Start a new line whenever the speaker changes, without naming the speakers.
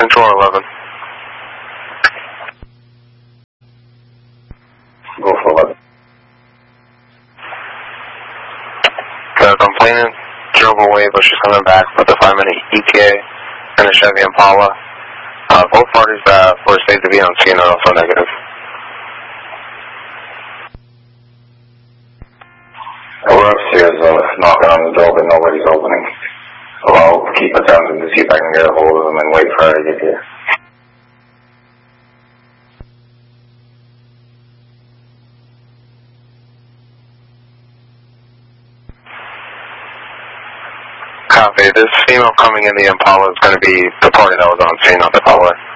Control 11.
Go for 11.
The complainant drove away, but she's coming back with the 5-minute ETA and a Chevy Impala. Both parties were stated to be on scene are also negative.
We're upstairs knocking on the door, but nobody's opening. So I'll keep attempting to see if I can get a hold of them and wait for her to get here.
Copy. This female coming in the Impala is going to be the party that was on scene, not the caller.